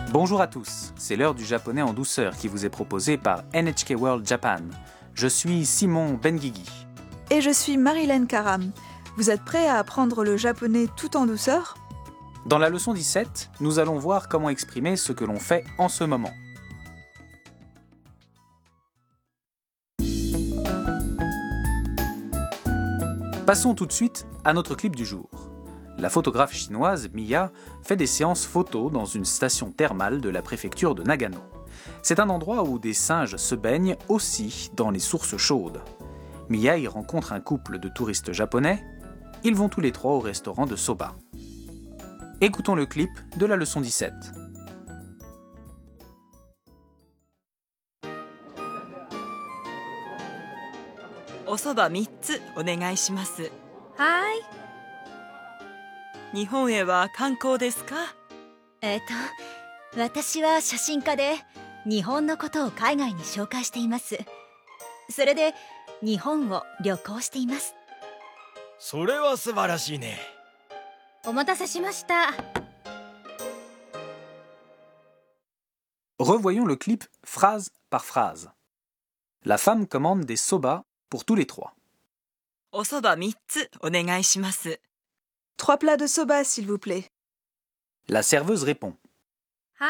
Bonjour à tous, c'est l'heure du japonais en douceur qui vous est proposé par NHK World Japan. Je suis Simon Benguigui. Et je suis Marilyn Karam. Vous êtes prêts à apprendre le japonais tout en douceur ? Dans la leçon 17, nous allons voir comment exprimer ce que l'on fait en ce moment. Passons tout de suite à notre clip du jour. La photographe chinoise Miya fait des séances photos dans une station thermale de la préfecture de Nagano. C'est un endroit où des singes se baignent aussi dans les sources chaudes. Miya y rencontre un couple de touristes japonais. Ils vont tous les trois au restaurant de soba. Écoutons le clip de la leçon 17. O soba 3つお願いします。 はい。 日本へは観光ですか？ 私は写真家で日本のことを海外に紹介しています。それで日本を旅行しています。 それは素晴らしいね。 お待たせしました。 Revoyons le clip phrase par phrase. La femme commande des soba pour tous les trois. おそば3つお願いします。 3 plats de soba, s'il vous plaît. La serveuse répond. はい。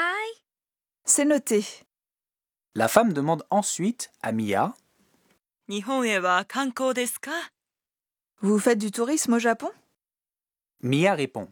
C'est noté. La femme demande ensuite à Miya. 日本へは観光ですか？ Vous faites du tourisme au Japon ? Miya répond.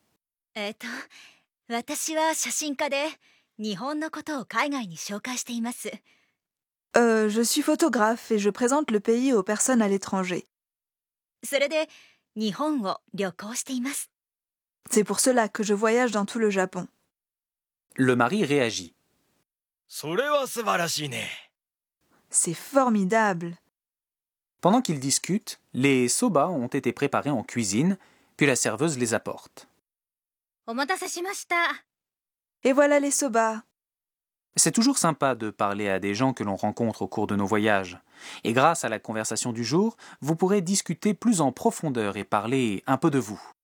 私は写真家で日本のことを海外に紹介しています。 Je suis photographe et je présente le pays aux personnes à l'étranger. それで日本を旅行しています。 C'est pour cela que je voyage dans tout le Japon. Le mari réagit. それは素晴らしいね。 C'est formidable. Pendant qu'ils discutent, les soba ont été préparés en cuisine, puis la serveuse les apporte. お待たせしました。 Et voilà les soba. C'est toujours sympa de parler à des gens que l'on rencontre au cours de nos voyages. Et grâce à la conversation du jour, vous pourrez discuter plus en profondeur et parler un peu de vous.